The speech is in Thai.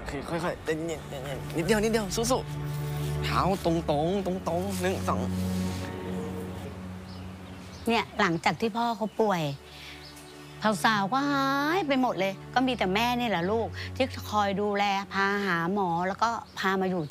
คือค่อยๆเย็นนิดเดียวสู้ๆเท้าตรง1 2 เนี่ยหลังจากที่พ่อเขาป่วยสาวๆก็หายไปหมดเลยก็มีแต่แม่นี่แหละลูกที่คอยดูแลพาหาหมอแล้วก็พามาอยู่